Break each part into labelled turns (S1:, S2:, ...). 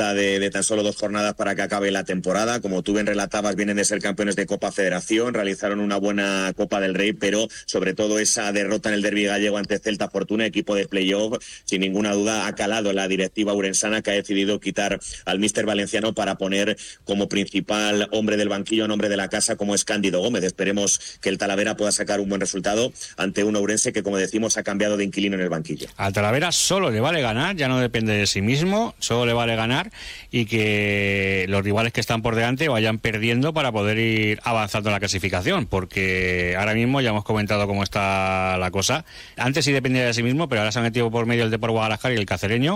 S1: falta de tan solo 2 jornadas para que acabe la temporada. Como tú bien relatabas, vienen de ser campeones de Copa Federación, realizaron una buena Copa del Rey, pero sobre todo esa derrota en el derbi gallego ante Celta Fortuna, equipo de playoff, sin ninguna duda ha calado la directiva urensana, que ha decidido quitar al míster valenciano para poner como principal hombre del banquillo, nombre de la casa, como es Cándido Gómez. Esperemos que el Talavera pueda sacar un buen resultado ante un ourense que, como decimos, ha cambiado de inquilino en el banquillo.
S2: Al Talavera solo le vale ganar, ya no depende de sí mismo, solo le vale ganar y que los rivales que están por delante vayan perdiendo para poder ir avanzando en la clasificación, porque ahora mismo ya hemos comentado cómo está la cosa. Antes sí dependía de sí mismo, pero ahora se han metido por medio el Depor Guadalajara y el Cacereño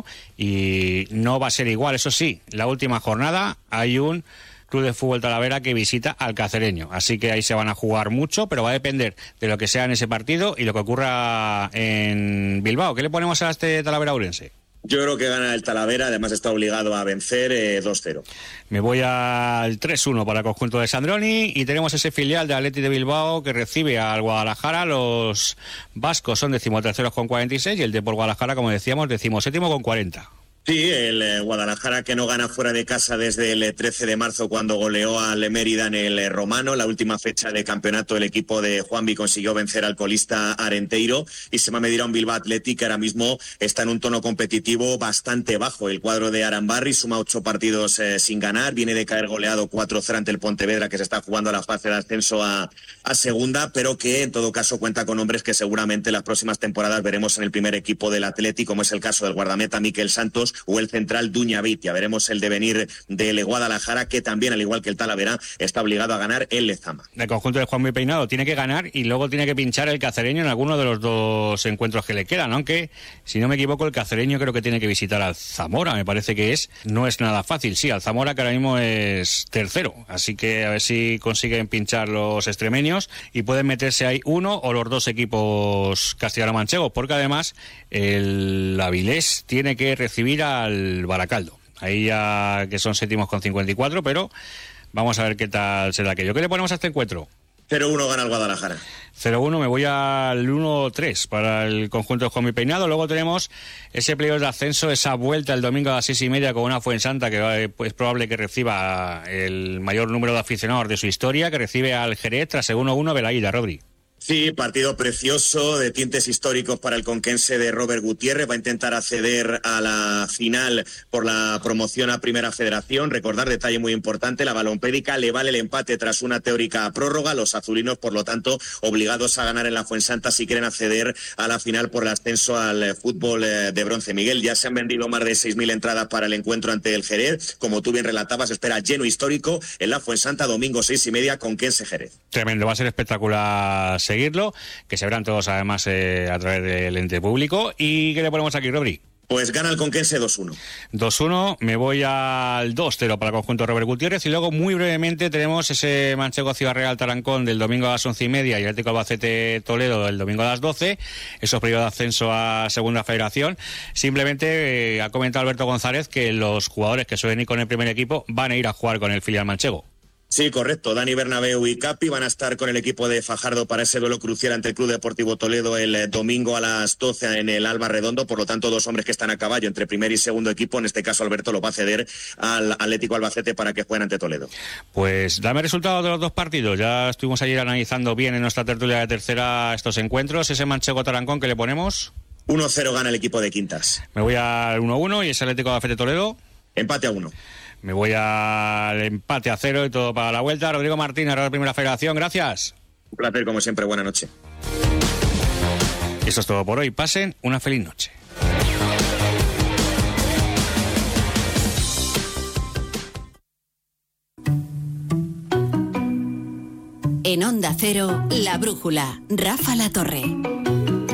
S2: y no va a ser igual. Eso sí, la última jornada hay un Club de Fútbol Talavera que visita al Cacereño, así que ahí se van a jugar mucho, pero va a depender de lo que sea en ese partido y lo que ocurra en Bilbao. ¿Qué le ponemos a este Talavera Ourense?
S1: Yo creo que gana el Talavera, además está obligado a vencer 2-0.
S2: Me voy al 3-1 para el conjunto de Sandroni y tenemos ese filial de Athletic de Bilbao que recibe al Guadalajara. Los vascos son 13º con 46 y el Depor Guadalajara, como decíamos, 17º con 40.
S1: Sí, el Guadalajara que no gana fuera de casa desde el 13 de marzo cuando goleó al Mérida en el Romano. La última fecha de campeonato el equipo de Juanvi consiguió vencer al colista Arenteiro y se va a medir a un Bilbao Athletic que ahora mismo está en un tono competitivo bastante bajo. El cuadro de Arambarri suma 8 partidos sin ganar, viene de caer goleado 4-0 ante el Pontevedra, que se está jugando a la fase de ascenso a segunda, pero que en todo caso cuenta con hombres que seguramente las próximas temporadas veremos en el primer equipo del Athletic, como es el caso del guardameta Miquel Santos o el central Duña Vitia. Veremos el devenir del Guadalajara, que también, al igual que el Talavera, está obligado a ganar el Lezama.
S2: El conjunto de Juanmi Peinado tiene que ganar y luego tiene que pinchar el Cacereño en alguno de los 2 encuentros que le quedan, aunque, si no me equivoco, el Cacereño creo que tiene que visitar al Zamora, me parece que no es nada fácil. Sí, al Zamora, que ahora mismo es tercero, así que a ver si consiguen pinchar los extremeños y pueden meterse ahí uno o los 2 equipos castellano-manchegos, porque además el Avilés tiene que recibir al Baracaldo, ahí ya que son 7º con 54, pero vamos a ver qué tal será aquello. ¿Qué le ponemos a este encuentro?
S1: 0-1 gana el Guadalajara.
S2: 0-1, me voy al 1-3 para el conjunto de Juanmi Peinado. Luego tenemos ese playoff de ascenso, esa vuelta el domingo a las 6:30 con una Fuensanta que es probable que reciba el mayor número de aficionados de su historia, que recibe al Jerez tras el 1-1 de la ida, Rodri.
S1: Sí, partido precioso, de tintes históricos para el conquense de Robert Gutiérrez. Va a intentar acceder a la final por la promoción a Primera Federación. Recordar, detalle muy importante, la balompédica le vale el empate tras una teórica prórroga. Los azulinos, por lo tanto, obligados a ganar en la Fuensanta si quieren acceder a la final por el ascenso al fútbol de bronce. Miguel, ya se han vendido más de 6.000 entradas para el encuentro ante el Jerez. Como tú bien relatabas, espera lleno histórico en la Fuensanta, domingo 6:30, Conquense Jerez.
S2: Tremendo, va a ser espectacular seguirlo, que se verán todos además a través del ente público. ¿Y qué le ponemos aquí, Rodri?
S1: Pues gana el Conquense 2-1.
S2: 2-1, me voy al 2-0 para el conjunto de Robert Gutiérrez y luego muy brevemente tenemos ese Manchego Ciudad Real Tarancón del domingo a las 11:30 y el Atlético Albacete Toledo del domingo a las 12, esos periodos de ascenso a Segunda Federación. Simplemente ha comentado Alberto González que los jugadores que suelen ir con el primer equipo van a ir a jugar con el filial manchego.
S1: Sí, correcto. Dani Bernabéu y Capi van a estar con el equipo de Fajardo para ese duelo crucial ante el Club Deportivo Toledo el domingo a las 12 en el Alba Redondo. Por lo tanto, 2 hombres que están a caballo entre primer y segundo equipo. En este caso, Alberto lo va a ceder al Atlético Albacete para que jueguen ante Toledo.
S2: Pues dame resultados de los 2 partidos. Ya estuvimos ayer analizando bien en nuestra tertulia de tercera estos encuentros. Ese Manchego Tarancón que le ponemos.
S1: 1-0 gana el equipo de Quintas.
S2: Me voy al 1-1 y ese Atlético Albacete Toledo.
S1: Empate a 1.
S2: Me voy al empate a 0 y todo para la vuelta. Rodrigo Martínez, Radio Primera Federación, gracias.
S1: Un placer, como siempre, buena noche.
S2: Eso es todo por hoy. Pasen una feliz noche.
S3: En Onda Cero, La Brújula, Rafa La Torre.